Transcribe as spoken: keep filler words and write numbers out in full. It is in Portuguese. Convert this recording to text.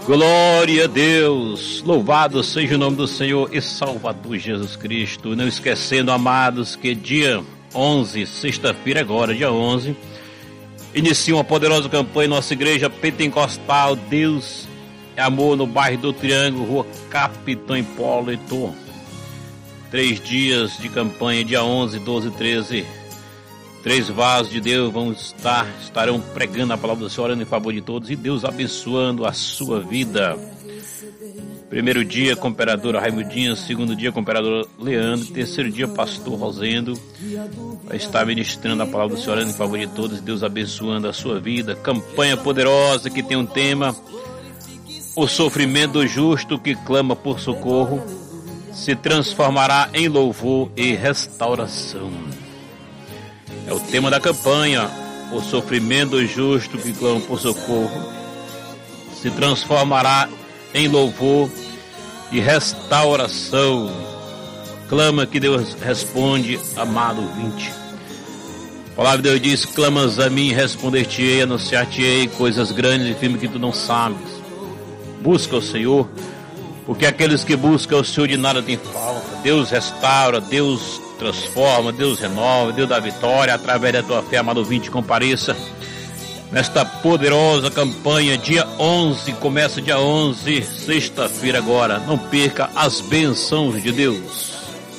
Glória a Deus, louvado seja o nome do Senhor e Salvador Jesus Cristo. Não esquecendo, amados, que dia onze, sexta-feira agora, dia onze, inicia uma poderosa campanha em nossa igreja pentecostal Deus é Amor, no bairro do Triângulo, rua Capitão Hipólito. Três dias de campanha, dia onze, doze e treze. Três vasos de Deus vão estar, estarão pregando a palavra do Senhor, orando em favor de todos e Deus abençoando a sua vida. Primeiro dia com a imperadora Raimundinha, segundo dia com o imperador Leandro, terceiro dia pastor Rosendo vai estar ministrando a palavra do Senhor, orando em favor de todos e Deus abençoando a sua vida. Campanha poderosa que tem um tema: o sofrimento do justo que clama por socorro se transformará em louvor e restauração. É o tema da campanha. O sofrimento do justo que clama por socorro se transformará em louvor e restauração. Clama que Deus responde, amado ouvinte. A palavra de Deus diz: clamas a mim, responder-te-ei, anunciar-te-ei coisas grandes e firmes que tu não sabes. Busca o Senhor, porque aqueles que buscam o Senhor de nada tem falta. Deus restaura, Deus transforma, Deus renova, Deus dá vitória. Através da tua fé, amado ouvinte, compareça nesta poderosa campanha. Dia onze, começa dia onze, sexta-feira agora. Não perca as bênçãos de Deus.